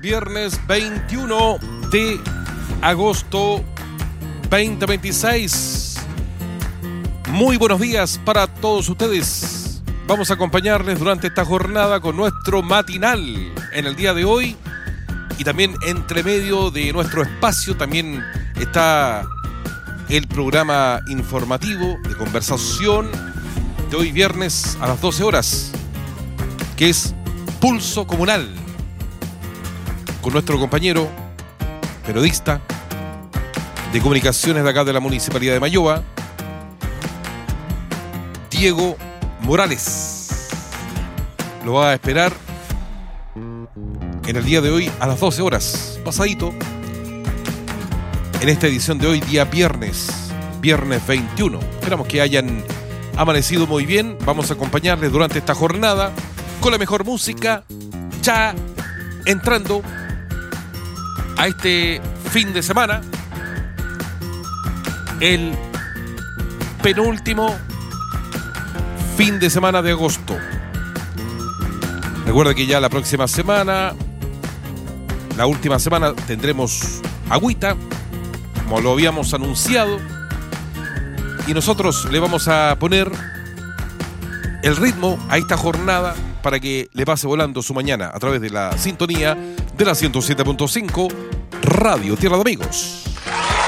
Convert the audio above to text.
viernes 21 de agosto 2026. Muy buenos días para todos ustedes. Vamos a acompañarles durante esta jornada con nuestro matinal en el día de hoy. Y también entre medio de nuestro espacio también está el programa informativo de conversación de hoy viernes a las 12 horas, que es Pulso Comunal, con nuestro compañero periodista de comunicaciones de acá de la Municipalidad de Mayoa, Diego Morales. Lo va a esperar en el día de hoy a las 12 horas, pasadito, en esta edición de hoy, día viernes 21. Esperamos que hayan amanecido muy bien. Vamos a acompañarles durante esta jornada con la mejor música, ya entrando a este fin de semana, el penúltimo fin de semana de agosto. Recuerda que ya la próxima semana, la última semana, tendremos agüita, como lo habíamos anunciado, y nosotros le vamos a poner el ritmo a esta jornada para que le pase volando su mañana a través de la sintonía de la 107.5 Radio Tierra de Amigos.